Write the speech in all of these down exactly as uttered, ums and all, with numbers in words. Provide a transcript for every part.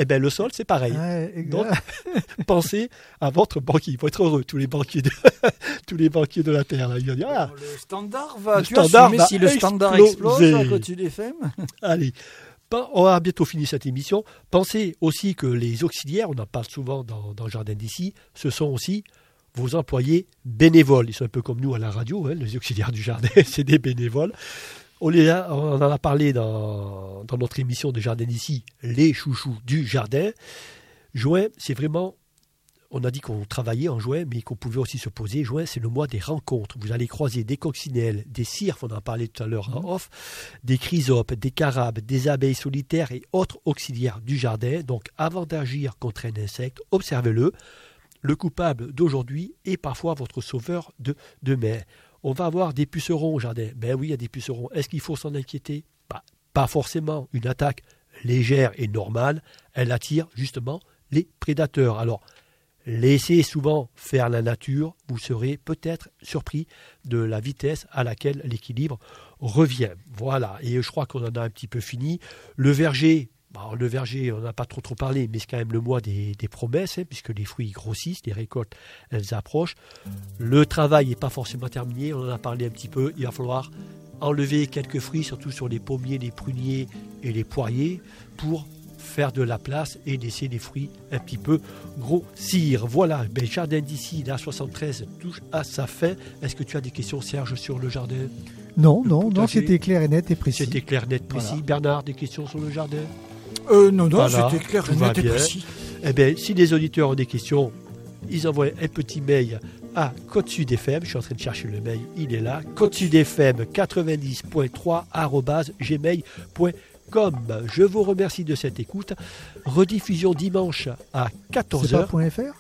eh ben, le sol, c'est pareil. Ouais, Donc, pensez à votre banquier. Il faut être heureux, tous les banquiers de, tous les banquiers de la Terre. Là. Il va dire, ah, le standard va, le tu standard assumer va si le standard exploser. explose à côté des F M. Allez, on a bientôt fini cette émission. Pensez aussi que les auxiliaires, on en parle souvent dans, dans le Jardin d'ici, ce sont aussi vos employés bénévoles. Ils sont un peu comme nous à la radio, hein, les auxiliaires du jardin, c'est des bénévoles. On, les a, on en a parlé dans, dans notre émission de Jardin d'ici, les chouchous du jardin. Juin, c'est vraiment, on a dit qu'on travaillait en juin, mais qu'on pouvait aussi se poser. Juin, c'est le mois des rencontres. Vous allez croiser des coccinelles, des cirfes, on en parlait tout à l'heure en off, des chrysopes, des carabes, des abeilles solitaires et autres auxiliaires du jardin. Donc, avant d'agir contre un insecte, observez-le. Le coupable d'aujourd'hui est parfois votre sauveur de demain. On va avoir des pucerons au jardin. Ben oui, il y a des pucerons. Est-ce qu'il faut s'en inquiéter ? Bah, pas forcément. Une attaque légère et normale, elle attire justement les prédateurs. Alors, laissez souvent faire la nature. Vous serez peut-être surpris de la vitesse à laquelle l'équilibre revient. Voilà. Et je crois qu'on en a un petit peu fini. Le verger. Alors, le verger, on n'a pas trop trop parlé, mais c'est quand même le mois des, des promesses, hein, puisque les fruits grossissent, les récoltes, elles approchent. Le travail n'est pas forcément terminé, on en a parlé un petit peu. Il va falloir enlever quelques fruits, surtout sur les pommiers, les pruniers et les poiriers, pour faire de la place et laisser les fruits un petit peu grossir. Voilà, ben, le jardin d'ici, la soixante-treize, touche à sa fin. Est-ce que tu as des questions, Serge, sur le jardin ? Non, non, non, c'était clair et net et précis. C'était clair, net, précis. Voilà. Bernard, des questions sur le jardin ? Euh, non, non, voilà, c'était clair, tout va net et bien. précis. Eh bien, si les auditeurs ont des questions, ils envoient un petit mail à Côte Sud F M. Je suis en train de chercher le mail, il est là. Côte Sud F M quatre-vingt-dix point trois arobase gmail point com. Je vous remercie de cette écoute. Rediffusion dimanche à quatorze heures. C'est pas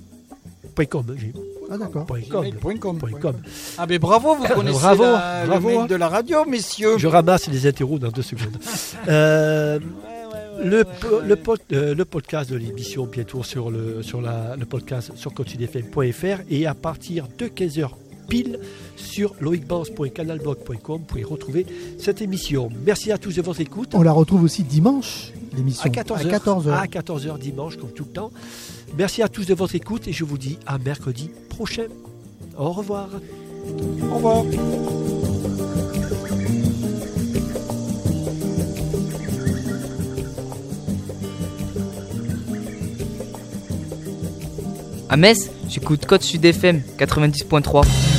.fr .com. Ah d'accord. .com. Point com. .com. Ah ben bravo, vous connaissez bravo, la, bravo. le mail de la radio, messieurs. Je ramasse les interros dans deux secondes. euh, Le, le, pod, euh, le podcast de l'émission bientôt sur le, sur la, le podcast sur côte sud f m point f r et à partir de quinze heures pile sur loic bans point canalblog point com vous pouvez retrouver cette émission. Merci à tous de votre écoute. On la retrouve aussi dimanche, l'émission. À quatorze heures. À quatorze heures. À quatorze heures dimanche, comme tout le temps. Merci à tous de votre écoute et je vous dis à mercredi prochain. Au revoir. Au revoir. À Metz, j'écoute Côte Sud F M quatre-vingt-dix point trois.